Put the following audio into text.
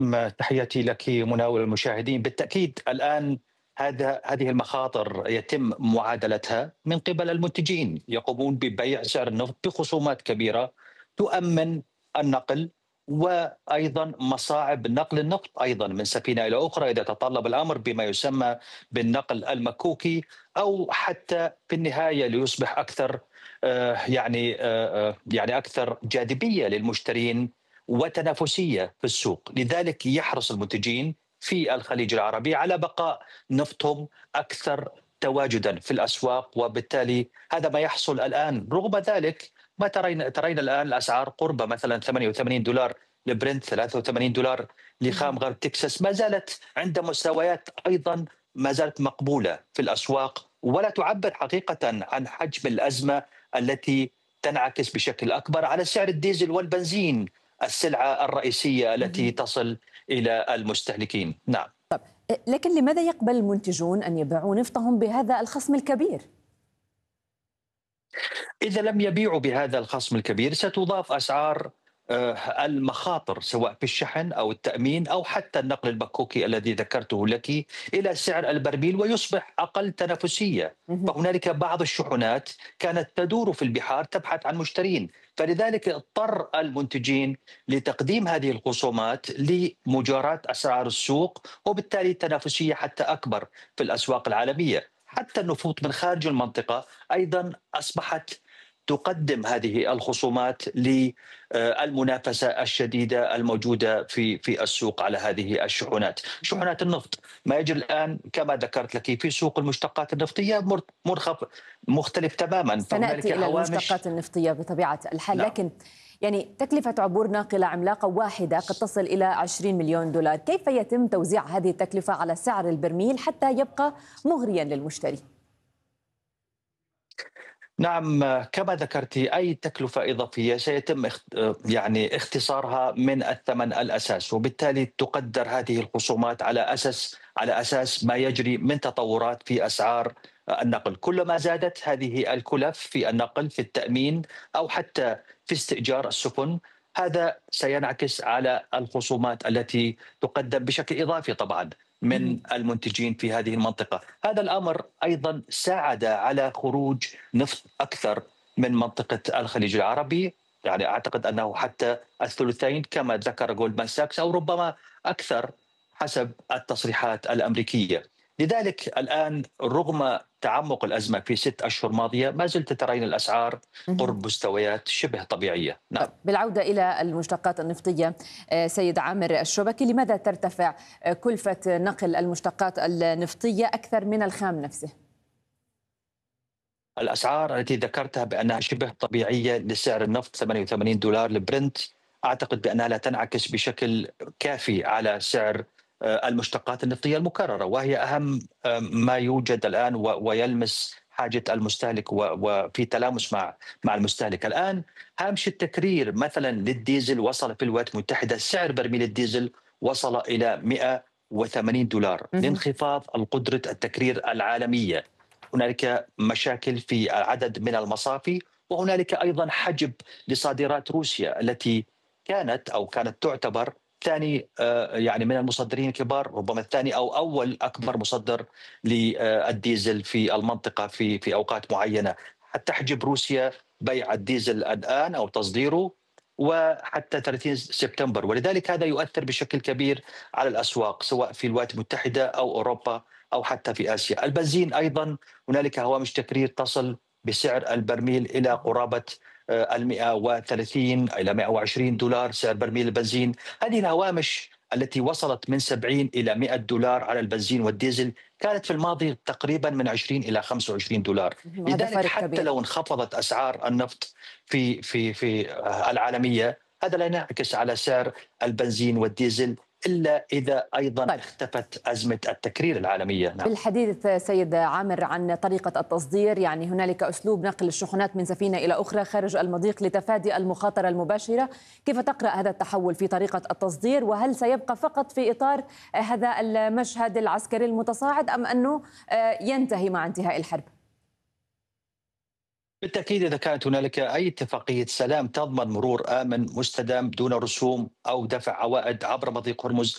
تحياتي لك منى والمشاهدين. بالتأكيد الآن هذه المخاطر يتم معادلتها من قبل المنتجين، يقومون ببيع سعر النفط بخصومات كبيرة تؤمن النقل، وأيضا مصاعب نقل النفط أيضا من سفينة إلى أخرى إذا تطلب الأمر بما يسمى بالنقل المكوكي، أو حتى في النهاية ليصبح أكثر يعني أكثر جاذبية للمشترين وتنافسيه في السوق. لذلك يحرص المنتجين في الخليج العربي على بقاء نفطهم اكثر تواجدا في الاسواق، وبالتالي هذا ما يحصل الان. رغم ذلك ما ترين الان الاسعار قرب مثلا 88 دولار لبرنت، 83 دولار لخام غرب تكساس، ما زالت عند مستويات ايضا ما زالت مقبوله في الاسواق، ولا تعبر حقيقه عن حجم الازمه التي تنعكس بشكل اكبر على سعر الديزل والبنزين، السلعة الرئيسية التي تصل إلى المستهلكين. نعم. لكن لماذا يقبل المنتجون أن يبيعوا نفطهم بهذا الخصم الكبير؟ إذا لم يبيعوا بهذا الخصم الكبير ستضاف أسعار المخاطر، سواء في الشحن أو التأمين أو حتى النقل المكوكي الذي ذكرته لك، إلى سعر البرميل، ويصبح أقل تنافسية. فهنالك بعض الشحنات كانت تدور في البحار تبحث عن مشترين، فلذلك اضطر المنتجين لتقديم هذه الخصومات لمجاراة أسعار السوق، وبالتالي تنافسية حتى أكبر في الأسواق العالمية. حتى النفوط من خارج المنطقة أيضا أصبحت تقدم هذه الخصومات للمنافسه الشديده الموجوده في السوق على هذه الشحنات، شحنات النفط. ما يجري الان كما ذكرت لك في سوق المشتقات النفطيه مختلف تماما، سنأتي إلى المشتقات النفطية بطبيعة الحال. نعم. لكن تكلفة عبور ناقلة عملاقة واحدة قد تصل إلى 20 مليون دولار، كيف يتم توزيع هذه التكلفة على سعر البرميل حتى يبقى مغريا للمشتري؟ نعم، كما ذكرت أي تكلفة إضافية سيتم يعني اختصارها من الثمن الأساس، وبالتالي تقدر هذه الخصومات على أساس ما يجري من تطورات في أسعار النقل. كلما زادت هذه الكلف في النقل، في التأمين، أو حتى في استئجار السفن، هذا سينعكس على الخصومات التي تقدم بشكل إضافي طبعا من المنتجين في هذه المنطقة. هذا الأمر أيضا ساعد على خروج نفط أكثر من منطقة الخليج العربي، يعني أعتقد أنه حتى الثلثين كما ذكر جولدمان ساكس، أو ربما أكثر حسب التصريحات الأمريكية. لذلك الآن رغم تعمق الأزمة في 6 أشهر ماضية، ما زلت ترين الأسعار قرب مستويات شبه طبيعية. نعم. بالعودة إلى المشتقات النفطية، سيد عامر الشبكي، لماذا ترتفع كلفة نقل المشتقات النفطية أكثر من الخام نفسه؟ الأسعار التي ذكرتها بأنها شبه طبيعية لسعر النفط 88 دولار لبرنت، أعتقد بأنها لا تنعكس بشكل كافي على سعر المشتقات النفطية المكررة، وهي أهم ما يوجد الآن ويلمس حاجة المستهلك وفي تلامس مع المستهلك. الآن هامش التكرير مثلا للديزل وصل في الولايات المتحدة، سعر برميل الديزل وصل إلى 180 دولار لانخفاض قدرة التكرير العالمية. هنالك مشاكل في عدد من المصافي، وهنالك ايضا حجب لصادرات روسيا التي كانت تعتبر ثاني يعني من المصدرين الكبار، ربما الثاني او اول اكبر مصدر للديزل في المنطقه في اوقات معينه. حتى تحجب روسيا بيع الديزل الان او تصديره وحتى 30 سبتمبر، ولذلك هذا يؤثر بشكل كبير على الاسواق سواء في الولايات المتحده او اوروبا او حتى في اسيا. البنزين ايضا هنالك هوامش تكرير تصل بسعر البرميل الى قرابه ال 130 الى 120 دولار سعر برميل البنزين. هذه الهوامش التي وصلت من 70 الى 100 دولار على البنزين والديزل كانت في الماضي تقريبا من 20 الى 25 دولار. هذا لذلك فرق حتى كبير. لو انخفضت اسعار النفط في العالميه، هذا لا ينعكس على سعر البنزين والديزل إلا إذا أيضا اختفت أزمة التكرير العالمية. نعم. بالحديث سيد عامر عن طريقة التصدير، هنالك أسلوب نقل الشحنات من سفينة إلى أخرى خارج المضيق لتفادي المخاطرة المباشرة. كيف تقرأ هذا التحول في طريقة التصدير؟ وهل سيبقى فقط في إطار هذا المشهد العسكري المتصاعد أم أنه ينتهي مع انتهاء الحرب؟ بالتأكيد إذا كانت هنالك أي اتفاقية سلام تضمن مرور آمن مستدام دون رسوم أو دفع عوائد عبر مضيق هرمز،